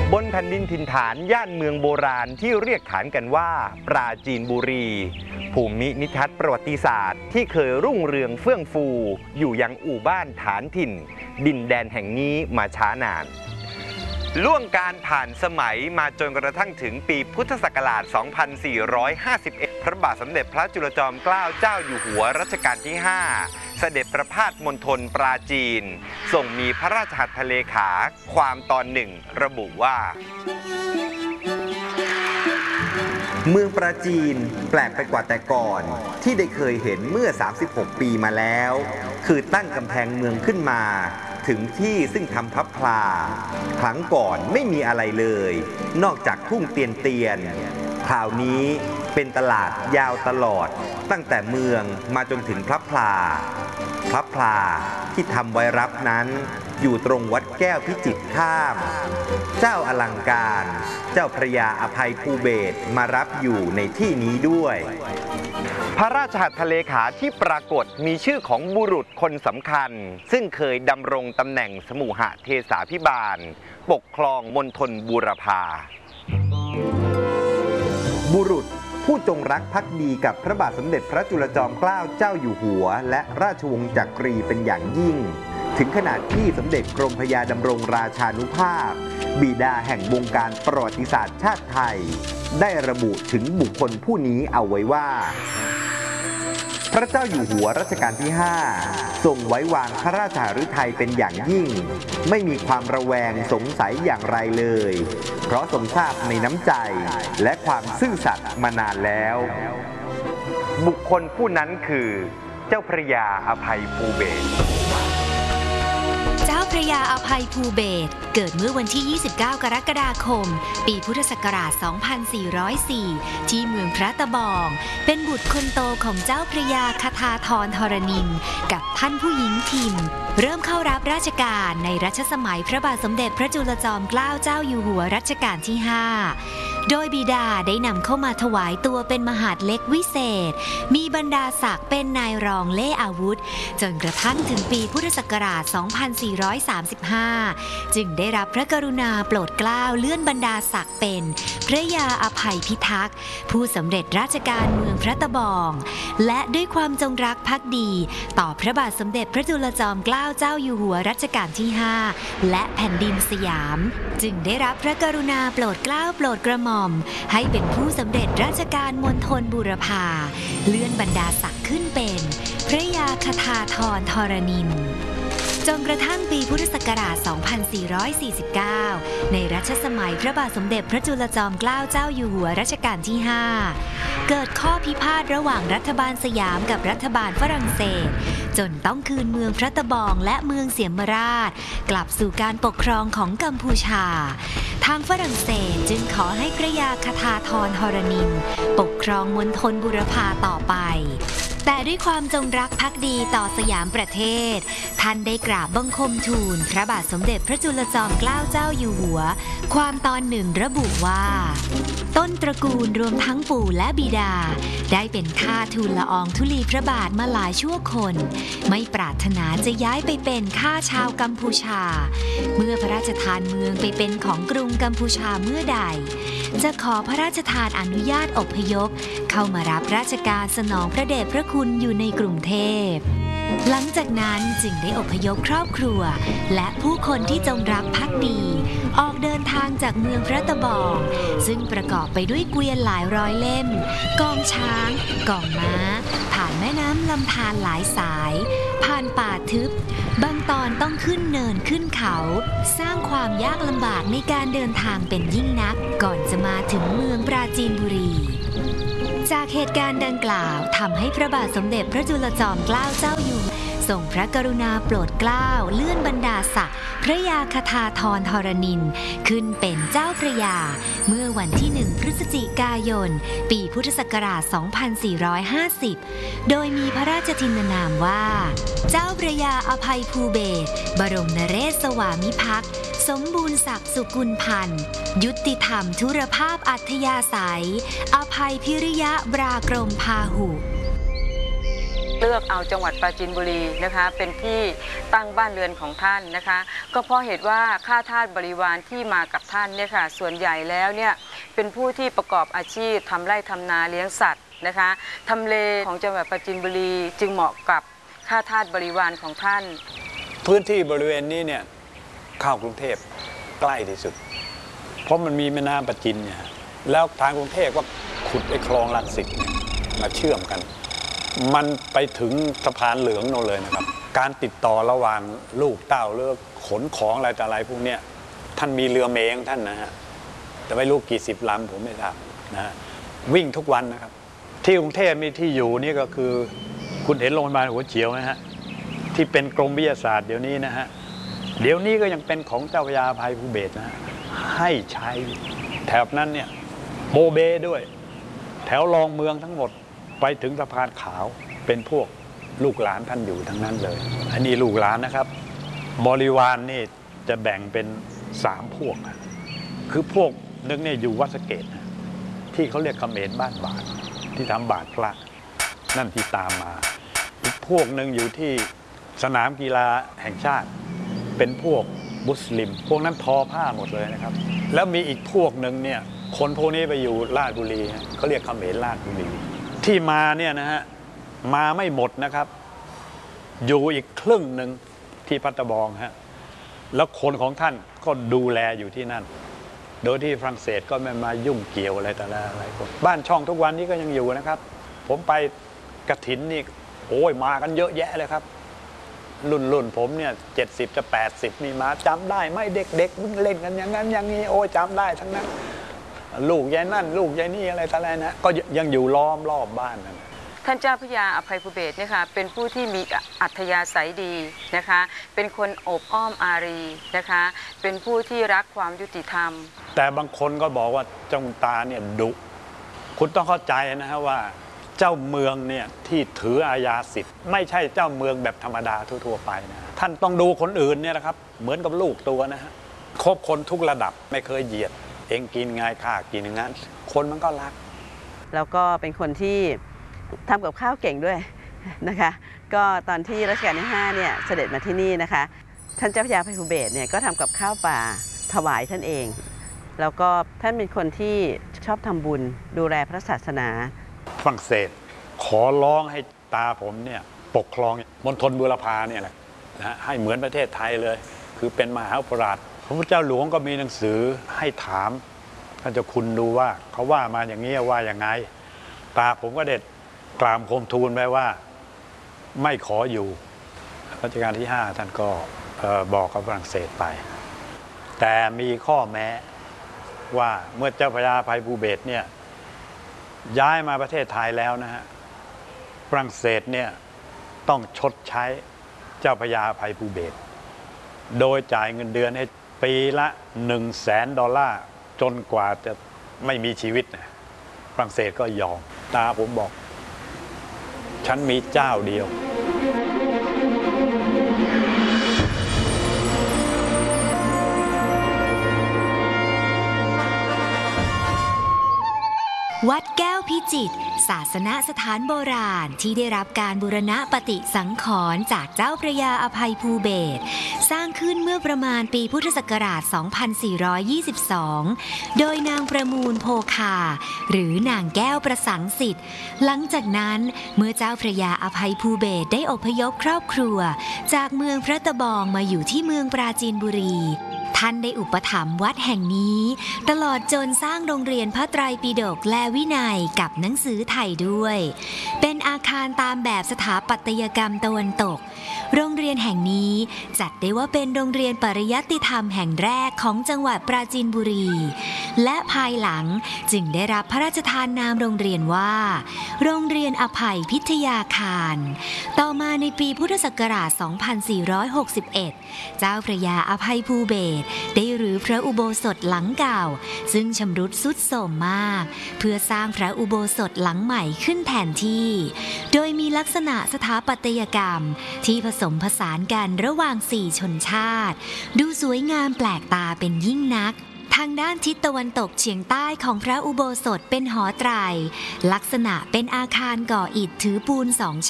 บนแผ่นดินถิ่นฐานย่านเมืองโบราณที่เรียกขานกันว่าปราจีนบุรีภูมินิทัศน์ประวัติศาสตร์ที่เคยรุ่งเรืองเฟื่องฟูอยู่ยังอู่บ้านฐานถิ่นดินแดนแห่งนี้มาช้านานล่วงการผ่านสมัยมาจนกระทั่งถึงปีพุทธศักราช 2451 พระบาทสมเด็จพระจุลจอมเกล้าเจ้าอยู่หัวรัชกาลที่ 5 เสด็จประพาสมณฑลปราจีนทรงมีพระราชหัตถเลขาความตอนหนึ่งระบุว่าเมืองปราจีนแปลกไปกว่าแต่ก่อนที่ได้เคยเห็นเมื่อ 36 ปีมาแล้วคือตั้งกำแพงเมืองขึ้นมาถึงที่ซึ่งทำพลับพลาครั้งก่อนไม่มีอะไรเลยนอกจากทุ่งเตียนคราวนี้เป็นตลาดยาวตลอดตั้งแต่เมืองมาจนถึงพลับพลาที่ทำไว้รับนั้นอยู่ตรงวัดแก้วพิจิตรข้ามเจ้าอลังการเจ้าพระยาอภัยภูเบศรมารับอยู่ในที่นี้ด้วยพระราชหัตถเลขาที่ปรากฏมีชื่อของบุรุษคนสำคัญซึ่งเคยดำรงตำแหน่งสมุหเทศาภิบาลปกครองมณฑลบูรพาบุรุษผู้จงรักภักดีกับพระบาทสมเด็จพระจุลจอมเกล้าเจ้าอยู่หัวและราชวงศ์จักรีเป็นอย่างยิ่งถึงขนาดที่สมเด็จกรมพระยาดำรงราชานุภาพบิดาแห่งวงการประวัติศาสตร์ชาติไทยได้ระบุถึงบุคคลผู้นี้เอาไว้ว่าพระเจ้าอยู่หัวรัชกาลที่ 5 ทรงไว้วางพระราชหฤทัยเป็นอย่างยิ่งไม่มีความระแวงสงสัยอย่างไรเลยเพราะทรงทราบในน้ำใจและความซื่อสัตย์มานานแล้วบุคคลผู้นั้นคือเจ้าพระยาอภัยภูเบศรเจ้าพระยาอภัยภูเบศรเกิดเมื่อวันที่ 29 กรกฎาคม ปีพุทธศักราช 2404 ที่เมืองพระตะบองเป็นบุตรคนโตของเจ้าพระยาคทาธรธรณินทร์กับท่านผู้หญิงพิมพ์เริ่มเข้ารับราชการในรัชสมัยพระบาทสมเด็จพระจุลจอมเกล้าเจ้าอยู่หัวรัชกาลที่ 5 โดยบิดาได้นำเข้ามาถวายตัวเป็นมหาดเล็กวิเศษมีบรรดาศักดิ์เป็นนายรองเล่อาวุธจนกระทั่งถึงปีพุทธศักราช 2435 จึงได้รับพระกรุณาโปรดเกล้าเลื่อนบรรดาศักดิ์เป็นพระยาอภัยพิทักษ์ผู้สำเร็จราชการเมืองพระตะบองและด้วยความจงรักภักดีต่อพระบาทสมเด็จพระจุลจอมเกล้าเจ้าอยู่หัวรัชกาลที่ 5 และแผ่นดินสยามจึงได้รับพระกรุณาโปรดเกล้าโปรดกระหม่อมให้เป็นผู้สำเร็จราชการมณฑลบูรพาเลื่อนบรรดาศักดิ์ขึ้นเป็นพระยาคทาธรธรณินทร์จนกระทั่งปีพุทธศักราช 2449 ในรัชสมัยพระบาทสมเด็จพระจุลจอมเกล้าเจ้าอยู่หัวรัชกาลที่ 5 เกิดข้อพิพาทระหว่างรัฐบาลสยามกับรัฐบาลฝรั่งเศสจนต้องคืนเมืองพระตะบองและเมืองเสียมราชกลับสู่การปกครองของกัมพูชาทางฝรั่งเศสจึงขอให้พระยาคทาธรธรณินทร์ปกครองมณฑลบูรพาต่อไปแต่ด้วยความจงรักภักดีต่อสยามประเทศท่านได้กราบบังคมทูลพระบาทสมเด็จพระจุลจอมเกล้าเจ้าอยู่หัวความตอนหนึ่งระบุว่าต้นตระกูลรวมทั้งปู่และบิดาได้เป็นข้าทูลละอองธุลีพระบาทมาหลายชั่วคนไม่ปรารถนาจะย้ายไปเป็นข้าชาวกัมพูชาเมื่อพระราชทานเมืองไปเป็นของกรุงกัมพูชาเมื่อใดจะขอพระราชทานอนุญาตอพยพเข้ามารับราชการสนองพระเดชพระคุณอยู่ในกรุงเทพหลังจากนั้นจึงได้อพยพครอบครัวและผู้คนที่จงรักภักดีออกเดินทางจากเมืองพระตะบองซึ่งประกอบไปด้วยเกวียนหลายร้อยเล่มกองช้างกองม้าผ่านแม่น้ำลำธารหลายสายผ่านป่าทึบบางตอนต้องขึ้นเนินขึ้นเขาสร้างความยากลำบากในการเดินทางเป็นยิ่งนักก่อนจะมาถึงเมืองปราจีนบุรีจากเหตุการณ์ดังกล่าวทำให้พระบาทสมเด็จพระจุลจอมเกล้าเจ้าอยู่ทรงพระกรุณาโปรดเกล้าเลื่อนบรรดาศักดิ์พระยาคทาธรธรณินทร์ขึ้นเป็นเจ้าพระยาเมื่อวันที่ 1 พฤศจิกายนปีพุทธศักราช 2450 โดยมีพระราชทินนามว่าเจ้าพระยาอภัยภูเบศรบรมนเรศสวามิภักดิ์สมบูรณ์ศักดิ์สุกุลพันธ์ยุติธรรมธุรภาพอัธยาศัยอภัยพิริยะบรากรมพาหุเลือกเอาจังหวัดปราจีนบุรีนะคะเป็นที่ตั้งบ้านเรือนของท่านนะคะก็เพราะเหตุว่าข้าทาสบริวารที่มากับท่านเนี่ยค่ะส่วนใหญ่แล้วเนี่ยเป็นผู้ที่ประกอบอาชีพทำไร่ทำนาเลี้ยงสัตว์นะคะทำเลของจังหวัดปราจีนบุรีจึงเหมาะกับข้าทาสบริวารของท่านพื้นที่บริเวณนี้เนี่ยเข้ากรุงเทพใกล้ที่สุดเพราะมันมีแม่น้ำประจินเนี่ยแล้วทางกรุงเทพก็ขุดไอ้คลองรังสิตเนี่ยมาเชื่อมกันมันไปถึงสะพานเหลืองโน่นเลยนะครับการติดต่อระหว่างลูกเต้าหรือขนของอะไรต่ออะไรพวกเนี้ยท่านมีเรือเมย์ของท่านนะฮะแต่ไม่รู้กี่สิบลำผมไม่ทราบนะฮะวิ่งทุกวันนะครับที่กรุงเทพมีที่อยู่นี่ก็คือคุณเห็นโรงพยาบาลหัวเฉียวนะฮะที่เป็นกรมวิทยาศาสตร์เดี๋ยวนี้นะฮะเดี๋ยวนี้ก็ยังเป็นของเจ้าพระยาอภัยภูเบศรนะฮะให้ใช้แถบนั้นเนี่ยโบเบ้ด้วยแถวรองเมืองทั้งหมดไปถึงสะพานขาวเป็นพวกลูกหลานท่านอยู่ทั้งนั้นเลยอันนี้ลูกหลานนะครับบริวารนี่จะแบ่งเป็น3พวกคือพวกนึงเนี่ยอยู่วัดสะเกษที่เขาเรียกเขมรบ้านบาทที่ทำบาทพระนั่นที่ตามมาอีกพวกหนึ่งอยู่ที่สนามกีฬาแห่งชาติเป็นพวกมุสลิมพวกนั้นทอผ้าหมดเลยนะครับแล้วมีอีกพวกหนึ่งเนี่ยคนพวกนี้ไปอยู่ราชบุรีเขาเรียกเขมรราชบุรีที่มาเนี่ยนะฮะมาไม่หมดนะครับอยู่อีกครึ่งหนึ่งที่พัตตบองฮะแล้วคนของท่านก็ดูแลอยู่ที่นั่นโดยที่ฝรั่งเศสก็ไม่มายุ่งเกี่ยวอะไรแต่ละอะไรบ้านช่องทุกวันนี้ก็ยังอยู่นะครับผมไปกฐินนี่โอ้ยมากันเยอะแยะเลยครับรุ่นผมเนี่ย70จะ80นี่มาจำได้ไหมเด็กๆเล่นกันอย่างนั้นอย่างนี้โอ้ยจำได้ทั้งนั้นลูกยายนั่นลูกยายนี่อะไรต่ออะไรนะก็ยังอยู่ล้อมรอบบ้านนั่นท่านเจ้าพระยาอภัยภูเบศรเนี่ยค่ะเป็นผู้ที่มีอัธยาศัยดีนะคะเป็นคนอบอ้อมอารีนะคะเป็นผู้ที่รักความยุติธรรมแต่บางคนก็บอกว่าเจ้าตาเนี่ยดุคุณต้องเข้าใจนะฮะว่าเจ้าเมืองเนี่ยที่ถืออาญาสิทธิ์ไม่ใช่เจ้าเมืองแบบธรรมดาทั่วๆไปนะท่านต้องดูคนอื่นเนี่ยนะครับเหมือนกับลูกตัวนะฮะคบคนทุกระดับไม่เคยเหยียดเองกินไงข้ากินอย่างนั้นคนมันก็รักแล้วก็เป็นคนที่ทำกับข้าวเก่งด้วยนะคะก็ตอนที่รัชกาลที่5เนี่ยเสด็จมาที่นี่นะคะท่านเจ้าพระยาอภัยภูเบศรเนี่ยก็ทำกับข้าวป่าถวายท่านเองแล้วก็ท่านเป็นคนที่ชอบทำบุญดูแลพระศาสนาฝรั่งเศสขอร้องให้ตาผมเนี่ยปกครองมณฑลบูรพาเนี่ยนะให้เหมือนประเทศไทยเลยคือเป็นมหาอุปราชพระพุทธเจ้าหลวงก็มีหนังสือให้ถามท่านเจ้าคุณดูว่าเขาว่ามาอย่างนี้ว่าอย่างไงตาผมก็เด็ดกราบคมทูลไปว่าไม่ขออยู่รัชกาลที่5ท่านก็บอกกับฝรั่งเศสไปแต่มีข้อแม้ว่าเมื่อเจ้าพระยาอภัยภูเบศรเนี่ยย้ายมาประเทศไทยแล้วนะฮะฝรั่งเศสเนี่ยต้องชดใช้เจ้าพระยาอภัยภูเบศรโดยจ่ายเงินเดือนให้ปีละ$100,000จนกว่าจะไม่มีชีวิตนะฝรั่งเศสก็ยอมตาผมบอกฉันมีเจ้าเดียววัดแก้วพิจิตรศาสนสถานโบราณที่ได้รับการบูรณะปฏิสังขรณ์จากเจ้าพระยาอภัยภูเบศรสร้างขึ้นเมื่อประมาณปีพุทธศักราช 2422 โดยนางประมูลโพคาหรือนางแก้วประสังสิทธิ์หลังจากนั้นเมื่อเจ้าพระยาอภัยภูเบศรได้อพยพครอบครัวจากเมืองพระตะบองมาอยู่ที่เมืองปราจีนบุรีท่านได้อุปถัมภ์วัดแห่งนี้ตลอดจนสร้างโรงเรียนพระไตรปิฎกและวินัยกับหนังสือไทยด้วยเป็นอาคารตามแบบสถาปัตยกรรมตะวันตกโรงเรียนแห่งนี้จัดได้ว่าเป็นโรงเรียนปริยัติธรรมแห่งแรกของจังหวัดปราจีนบุรีและภายหลังจึงได้รับพระราชทานนามโรงเรียนว่าโรงเรียนอภัยพิทยาคารต่อมาในปีพุทธศักราช 2461 เจ้าพระยาอภัยภูเบศรได้รื้อพระอุโบสถหลังเก่าซึ่งชำรุดทรุดโทรมมากเพื่อสร้างพระอุโบสถหลังใหม่ขึ้นแทนที่โดยมีลักษณะสถาปัตยกรรมที่ผสมผสานกันระหว่าง4ชนชาติดูสวยงามแปลกตาเป็นยิ่งนักทางด้านทิศตะวันตกเฉียงใต้ของพระอุโบสถเป็นหอไตรลักษณะเป็นอาคารก่ออิฐถือปูน2